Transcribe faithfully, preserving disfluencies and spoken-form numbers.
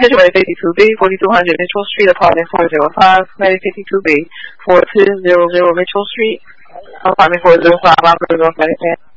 Edgewater fifty-two B, forty-two hundred Mitchell Street, apartment four oh five, Medic fifty-two B, forty-two hundred Mitchell Street, apartment four oh five, Operator North Medic.